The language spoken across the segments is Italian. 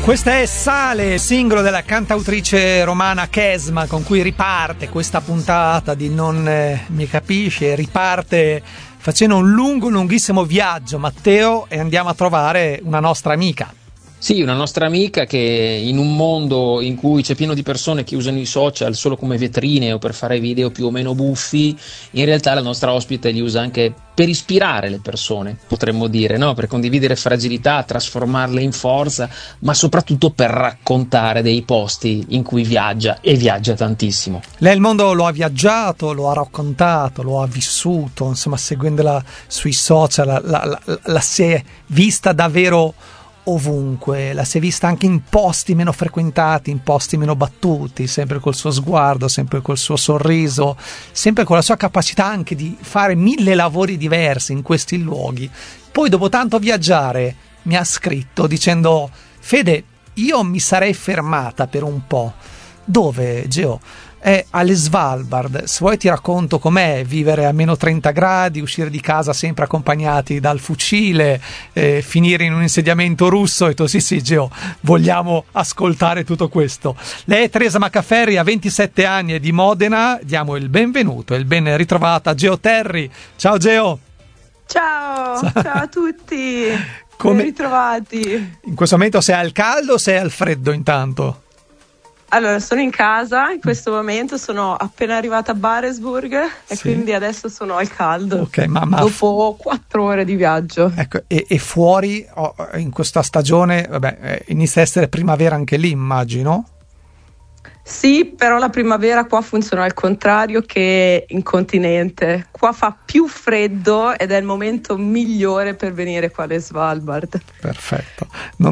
Questa è Sale, singolo della cantautrice romana Kesma, con cui riparte questa puntata di Non mi capisce, riparte facendo un lunghissimo viaggio, Matteo, e andiamo a trovare una nostra amica. Sì, una nostra amica che in un mondo in cui c'è pieno di persone che usano i social solo come vetrine o per fare video più o meno buffi, in realtà la nostra ospite li usa anche per ispirare le persone, potremmo dire, no? Per condividere fragilità, trasformarle in forza, ma soprattutto per raccontare dei posti in cui viaggia, e viaggia tantissimo. Lei il mondo lo ha viaggiato, lo ha raccontato, lo ha vissuto, insomma, seguendola sui social, la si è vista davvero ovunque, la si è vista anche in posti meno frequentati, in posti meno battuti, sempre col suo sguardo, sempre col suo sorriso, sempre con la sua capacità anche di fare 1000 lavori diversi in questi luoghi. Poi dopo tanto viaggiare mi ha scritto dicendo: Fede, io mi sarei fermata per un po'. Dove, Geo? È alle Svalbard. Se vuoi ti racconto com'è vivere a meno 30 gradi, uscire di casa sempre accompagnati dal fucile, finire in un insediamento russo. E tu sì Geo, vogliamo ascoltare tutto questo. Lei è Teresa Maccaferri, ha 27 anni, è di Modena. Diamo il benvenuto e il ben ritrovata a Geo Terry. Ciao Geo. Ciao a tutti. Ben ritrovati. In questo momento sei al caldo o sei al freddo intanto? Allora, sono in casa in questo momento, sono appena arrivata a Baresburg e quindi adesso sono al caldo. Okay, ma dopo 4 ore di viaggio. Ecco, e fuori in questa stagione, inizia a essere primavera anche lì, immagino? Sì, però la primavera qua funziona al contrario che in continente. Qua fa più freddo ed è il momento migliore per venire qua alle Svalbard. Perfetto.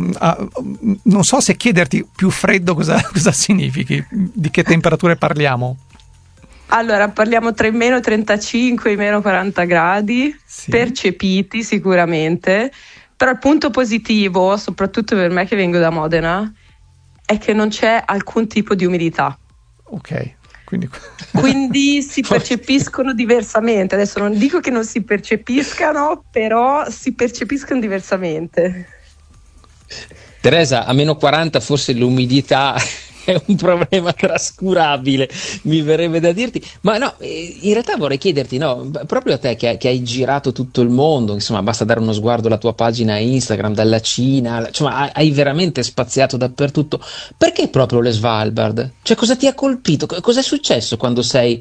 Non so se chiederti più freddo cosa significhi, di che temperature parliamo? Allora, parliamo tra i meno 35 e i meno 40 gradi, sì, percepiti sicuramente, però il punto positivo, soprattutto per me che vengo da Modena, è che non c'è alcun tipo di umidità. Ok, quindi si percepiscono diversamente. Adesso non dico che non si percepiscano, però si percepiscono diversamente. Teresa, a meno 40 forse l'umidità è un problema trascurabile, mi verrebbe da dirti. Ma no, in realtà vorrei chiederti, no, proprio a te che hai girato tutto il mondo, insomma, basta dare uno sguardo alla tua pagina Instagram, dalla Cina, insomma, hai veramente spaziato dappertutto. Perché proprio le Svalbard? Cioè, cosa ti ha colpito? Cosa è successo quando sei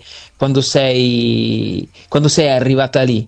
arrivata lì?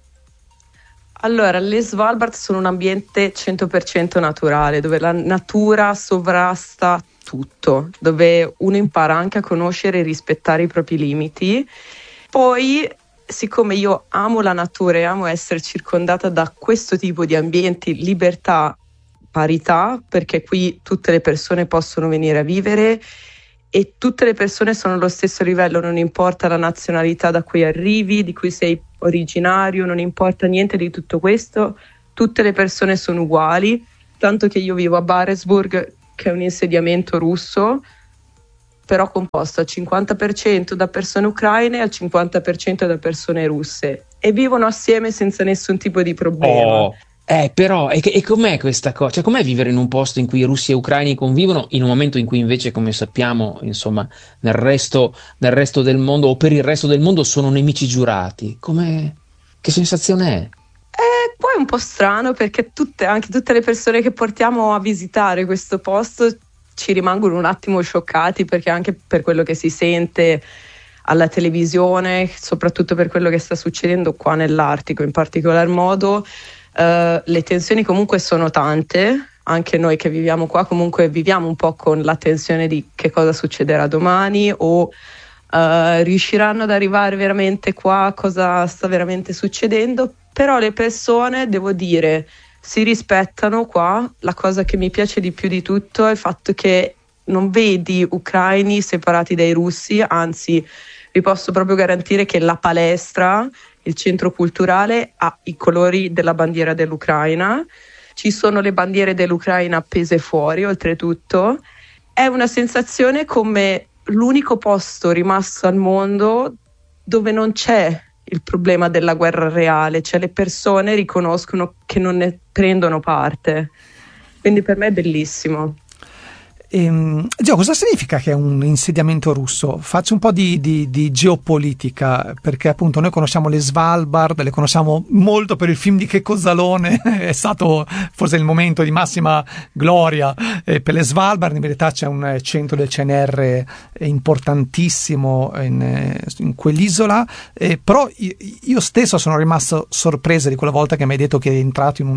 Allora, le Svalbard sono un ambiente 100% naturale, dove la natura sovrasta tutto, dove uno impara anche a conoscere e rispettare i propri limiti. Poi, siccome io amo la natura e amo essere circondata da questo tipo di ambienti, libertà, parità, perché qui tutte le persone possono venire a vivere e tutte le persone sono allo stesso livello, non importa la nazionalità da cui arrivi, di cui sei originario, non importa niente di tutto questo, tutte le persone sono uguali, tanto che io vivo a Baresburg, che è un insediamento russo, però composto al 50% da persone ucraine e al 50% da persone russe, e vivono assieme senza nessun tipo di problema. Però, e com'è questa cosa? Cioè, com'è vivere in un posto in cui russi e ucraini convivono, in un momento in cui invece, come sappiamo, insomma, nel resto del mondo o per il resto del mondo sono nemici giurati? Che sensazione è? Poi è un po' strano perché anche tutte le persone che portiamo a visitare questo posto ci rimangono un attimo scioccati, perché anche per quello che si sente alla televisione, soprattutto per quello che sta succedendo qua nell'Artico in particolar modo, le tensioni comunque sono tante. Anche noi che viviamo qua comunque viviamo un po' con la tensione di che cosa succederà domani, o riusciranno ad arrivare veramente qua, cosa sta veramente succedendo. Però le persone, devo dire, si rispettano qua. La cosa che mi piace di più di tutto è il fatto che non vedi ucraini separati dai russi, anzi vi posso proprio garantire che la palestra, il centro culturale, ha i colori della bandiera dell'Ucraina, ci sono le bandiere dell'Ucraina appese fuori, oltretutto. È una sensazione come l'unico posto rimasto al mondo dove non c'è il problema della guerra reale, cioè le persone riconoscono che non ne prendono parte, quindi per me è bellissimo. Gio, cosa significa che è un insediamento russo? Faccio un po' di geopolitica, perché appunto noi conosciamo le Svalbard, le conosciamo molto per il film di Checco Zalone, è stato forse il momento di massima gloria per le Svalbard. In verità c'è un centro del CNR importantissimo in quell'isola, però io stesso sono rimasto sorpreso di quella volta che mi hai detto che è entrato in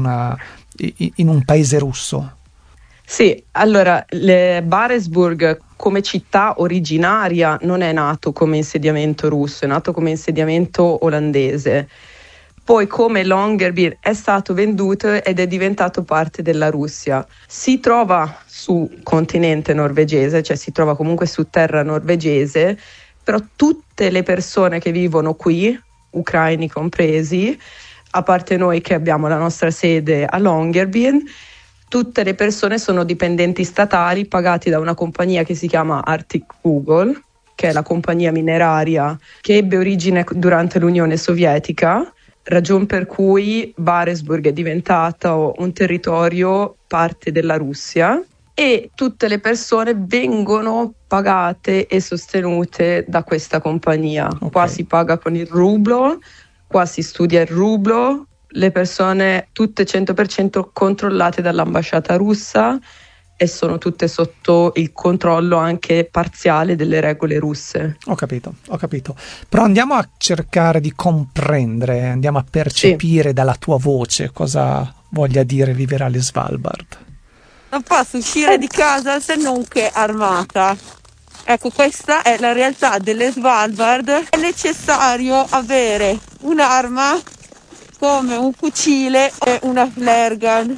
un paese russo. Sì, allora Barentsburg come città originaria non è nato come insediamento russo, è nato come insediamento olandese. Poi come Longyearbyen è stato venduto ed è diventato parte della Russia. Si trova su continente norvegese, cioè si trova comunque su terra norvegese, però tutte le persone che vivono qui, ucraini compresi, a parte noi che abbiamo la nostra sede a Longyearbyen, tutte le persone sono dipendenti statali pagati da una compagnia che si chiama Arctic Google, che è la compagnia mineraria che ebbe origine durante l'Unione Sovietica, ragion per cui Barentsburg è diventato un territorio parte della Russia, e tutte le persone vengono pagate e sostenute da questa compagnia. Okay. Qua si paga con il rublo, qua si studia il rublo, le persone tutte 100% controllate dall'ambasciata russa e sono tutte sotto il controllo anche parziale delle regole russe. Ho capito. Però andiamo a cercare di comprendere, andiamo a percepire dalla tua voce cosa voglia dire vivere alle Svalbard. Non posso uscire di casa se non che armata. Ecco, questa è la realtà delle Svalbard. È necessario avere un'arma come un fucile e una flare gun.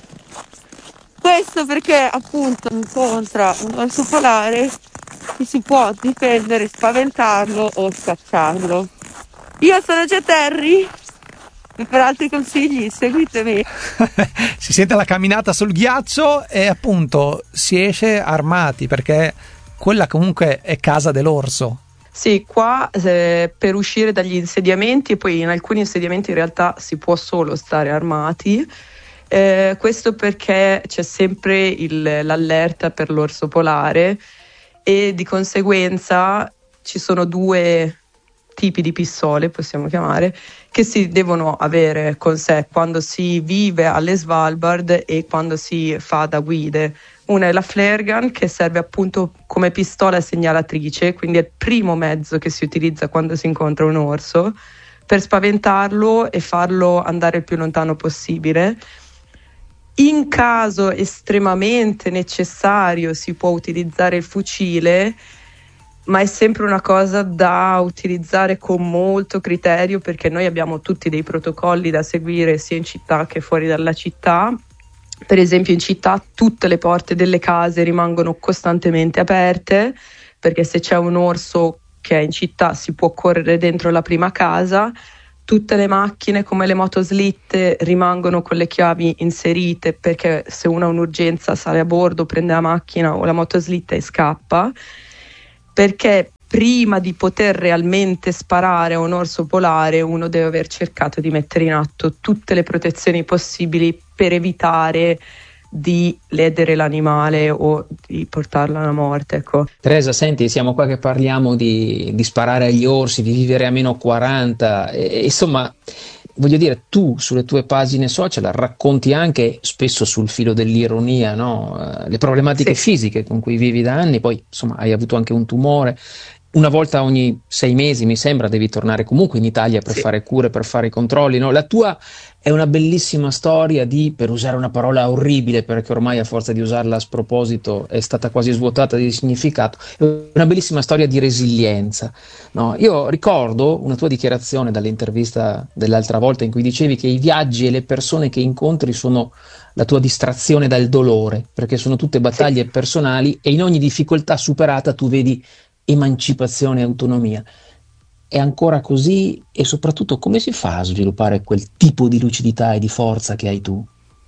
Questo perché appunto incontra un orso polare, ci si può difendere, spaventarlo o scacciarlo. Io sono già Terry e per altri consigli seguitemi. Si sente la camminata sul ghiaccio e appunto si esce armati, perché quella comunque è casa dell'orso. Sì, qua per uscire dagli insediamenti, e poi in alcuni insediamenti in realtà si può solo stare armati, questo perché c'è sempre l'allerta per l'orso polare e di conseguenza ci sono due tipi di pistole, possiamo chiamare, che si devono avere con sé quando si vive alle Svalbard e quando si fa da guide. Una è la flare gun, che serve appunto come pistola segnalatrice, quindi è il primo mezzo che si utilizza quando si incontra un orso per spaventarlo e farlo andare il più lontano possibile. In caso estremamente necessario si può utilizzare il fucile, ma è sempre una cosa da utilizzare con molto criterio, perché noi abbiamo tutti dei protocolli da seguire sia in città che fuori dalla città. Per esempio in città tutte le porte delle case rimangono costantemente aperte, perché se c'è un orso che è in città si può correre dentro la prima casa. Tutte le macchine come le motoslitte rimangono con le chiavi inserite, perché se uno ha un'urgenza sale a bordo, prende la macchina o la motoslitta e scappa, perché prima di poter realmente sparare a un orso polare uno deve aver cercato di mettere in atto tutte le protezioni possibili per evitare di ledere l'animale o di portarlo alla morte, ecco. Teresa, senti, siamo qua che parliamo di sparare agli orsi, di vivere a -40 e insomma, voglio dire, tu sulle tue pagine social racconti anche, spesso sul filo dell'ironia, no? Le problematiche fisiche con cui vivi da anni, poi insomma hai avuto anche un tumore. Una volta ogni 6 mesi, mi sembra, devi tornare comunque in Italia per fare cure, per fare i controlli, no? La tua è una bellissima storia di, per usare una parola orribile, perché ormai a forza di usarla a sproposito è stata quasi svuotata di significato, è una bellissima storia di resilienza, no? Io ricordo una tua dichiarazione dall'intervista dell'altra volta in cui dicevi che i viaggi e le persone che incontri sono la tua distrazione dal dolore, perché sono tutte battaglie personali e in ogni difficoltà superata tu vedi emancipazione e autonomia. È ancora così? E soprattutto come si fa a sviluppare quel tipo di lucidità e di forza che hai tu?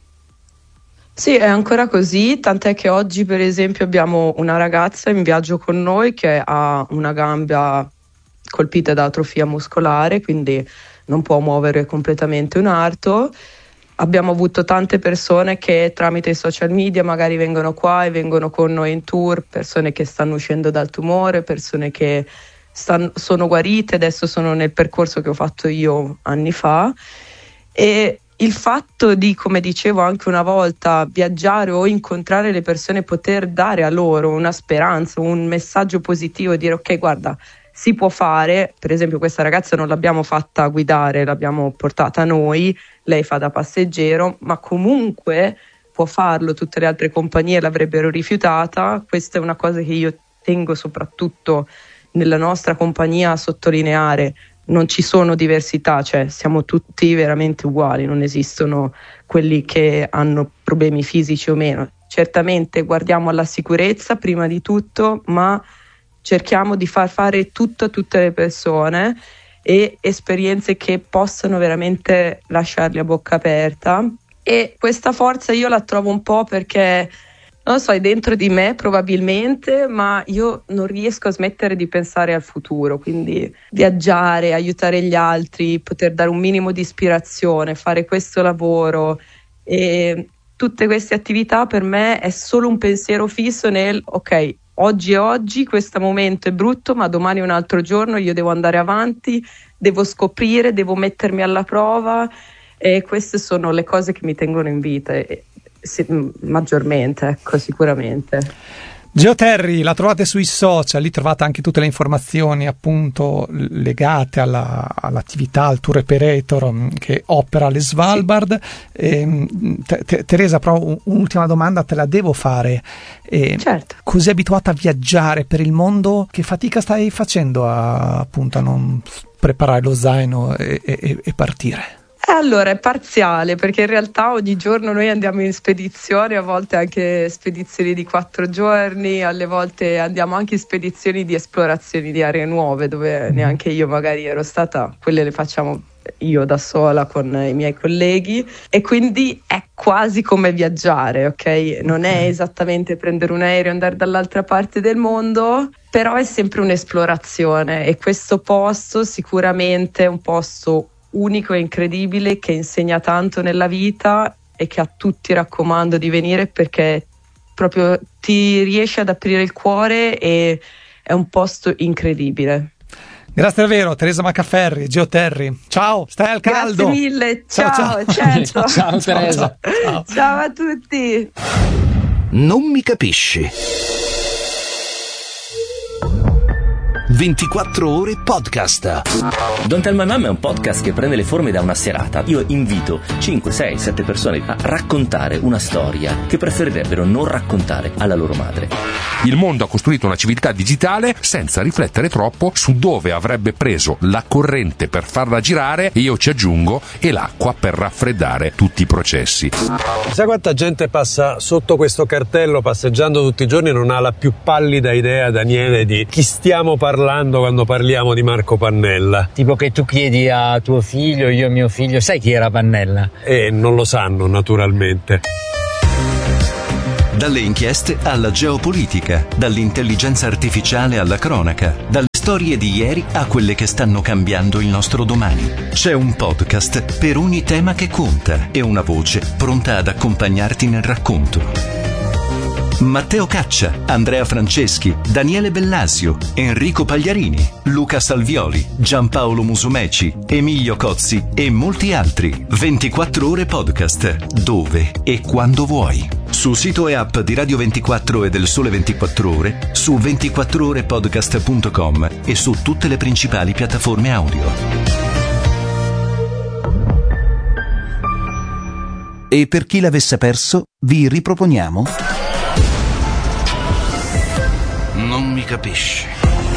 Sì, è ancora così, tant'è che oggi per esempio abbiamo una ragazza in viaggio con noi che ha una gamba colpita da atrofia muscolare, quindi non può muovere completamente un arto, abbiamo avuto tante persone che tramite i social media magari vengono qua e vengono con noi in tour, persone che stanno uscendo dal tumore, persone che sono guarite, adesso sono nel percorso che ho fatto io anni fa. E il fatto di, come dicevo anche una volta, viaggiare o incontrare le persone, poter dare a loro una speranza, un messaggio positivo, dire ok, guarda, si può fare. Per esempio questa ragazza non l'abbiamo fatta guidare, l'abbiamo portata noi, lei fa da passeggero, ma comunque può farlo, tutte le altre compagnie l'avrebbero rifiutata. Questa è una cosa che io tengo soprattutto nella nostra compagnia a sottolineare. Non ci sono diversità, cioè siamo tutti veramente uguali, non esistono quelli che hanno problemi fisici o meno. Certamente guardiamo alla sicurezza prima di tutto, ma cerchiamo di far fare tutto a tutte le persone e esperienze che possano veramente lasciarli a bocca aperta. E questa forza io la trovo un po' perché, non lo so, è dentro di me probabilmente, ma io non riesco a smettere di pensare al futuro, quindi viaggiare, aiutare gli altri, poter dare un minimo di ispirazione, fare questo lavoro e tutte queste attività per me è solo un pensiero fisso nel ok, oggi è oggi, questo momento è brutto, ma domani è un altro giorno, io devo andare avanti, devo scoprire, devo mettermi alla prova, e queste sono le cose che mi tengono in vita. Sì, maggiormente, ecco, sicuramente. Geoterri la trovate sui social, lì trovate anche tutte le informazioni appunto legate all'attività, al tour operator che opera alle Svalbard. Teresa, però un'ultima domanda te la devo fare. Certo. Così abituata a viaggiare per il mondo, che fatica stai facendo appunto a non preparare lo zaino e partire? Allora, è parziale, perché in realtà ogni giorno noi andiamo in spedizione, a volte anche spedizioni di 4 giorni, alle volte andiamo anche in spedizioni di esplorazioni di aree nuove, dove neanche io magari ero stata, quelle le facciamo io da sola con i miei colleghi, e quindi è quasi come viaggiare, ok? Non è esattamente prendere un aereo e andare dall'altra parte del mondo, però è sempre un'esplorazione, e questo posto sicuramente è un posto unico e incredibile che insegna tanto nella vita e che a tutti raccomando di venire, perché proprio ti riesce ad aprire il cuore e è un posto incredibile. Grazie davvero Teresa Maccaferri, Geoterri. Ciao, stai al caldo. Grazie mille, ciao. Certo. Ciao Teresa. Ciao a tutti. Non mi capisci. 24 ore podcast. Don't Tell My Mom è un podcast che prende le forme da una serata. Io invito 5, 6, 7 persone a raccontare una storia che preferirebbero non raccontare alla loro madre. Il mondo ha costruito una civiltà digitale senza riflettere troppo su dove avrebbe preso la corrente per farla girare, e io ci aggiungo, e l'acqua per raffreddare tutti i processi. Sai quanta gente passa sotto questo cartello passeggiando tutti i giorni e non ha la più pallida idea, Daniele, di chi stiamo parlando quando parliamo di Marco Pannella? Tipo che tu chiedi a tuo figlio, io a mio figlio, sai chi era Pannella? Non lo sanno, naturalmente. Dalle inchieste alla geopolitica, dall'intelligenza artificiale alla cronaca, dalle storie di ieri a quelle che stanno cambiando il nostro domani. C'è un podcast per ogni tema che conta e una voce pronta ad accompagnarti nel racconto. Matteo Caccia, Andrea Franceschi, Daniele Bellasio, Enrico Pagliarini, Luca Salvioli, Giampaolo Musumeci, Emilio Cozzi e molti altri. 24 ore podcast, dove e quando vuoi. Su sito e app di Radio 24 e del Sole 24 Ore, su 24orepodcast.com e su tutte le principali piattaforme audio. E per chi l'avesse perso, vi riproponiamo Non mi capisci.